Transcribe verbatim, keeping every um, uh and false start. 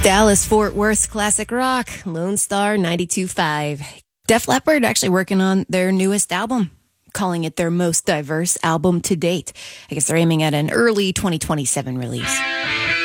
Dallas Fort Worth classic rock, Lone Star ninety-two point five. Def Leppard actually working on their newest album, calling it their most diverse album to date. I guess they're aiming at an early twenty twenty-seven release.